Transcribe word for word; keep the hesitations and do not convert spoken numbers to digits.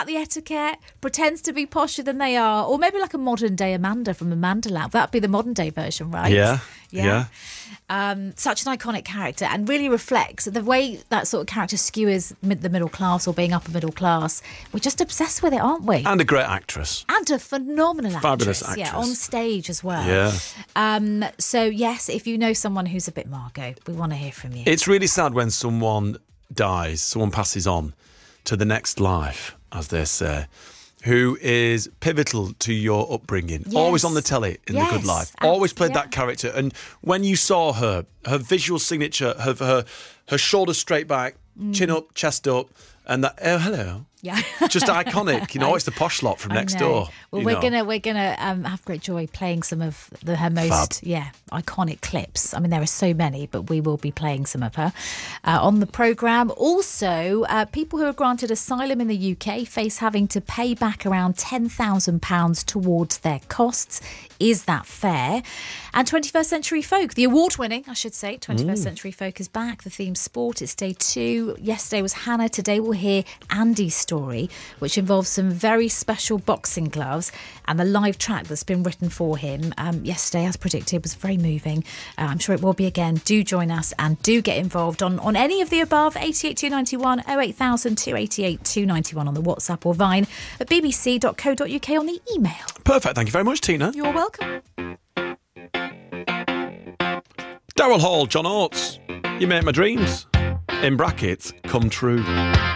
out the etiquette, pretends to be posher than they are, or maybe like a modern day Amanda from Amanda Lab. That'd be the modern day version, right? Yeah, yeah. yeah. Um, such an iconic character, and really reflects the way that sort of character skewers mid- the middle class or being upper middle class. We're just obsessed with it, aren't we? And a great actress. And a phenomenal actress. Fabulous actress. Yeah, on stage as well. Yeah. Um, so, yes, if you know someone who's a bit Margot, we want to hear from you. It's really sad when someone dies, someone passes on to the next life, as they say, who is pivotal to your upbringing. Yes. Always on the telly in Yes. The Good Life. Always played Yeah. that character. And when you saw her, her visual signature, her her, her shoulders straight back, Mm. chin up, chest up, and that, oh, hello. Yeah. Just iconic. You know, it's the posh lot from I next know. door. Well, you we're know. gonna we're gonna um, have great joy playing some of the, her most Fab. yeah iconic clips. I mean, there are so many, but we will be playing some of her uh, on the programme. Also, uh, people who are granted asylum in the U K face having to pay back around ten thousand pounds towards their costs. Is that fair? And twenty-first Century Folk, the award-winning, I should say, twenty-first Mm. Century Folk is back. The theme sport. It's day two. Yesterday was Hannah. Today we'll hear Andy's story, which involves some very special boxing gloves and the live track that's been written for him. Um, yesterday, as predicted, was very moving. Uh, I'm sure it will be again. Do join us and do get involved on, on any of the above. eighty-eight two ninety-one, oh eight thousand, two eighty-eight, two ninety-one on the WhatsApp or Vine at b b c dot co dot u k on the email. Perfect. Thank you very much, Tina. You're welcome. Daryl Hall, John Oates. You make my dreams, in brackets, come true.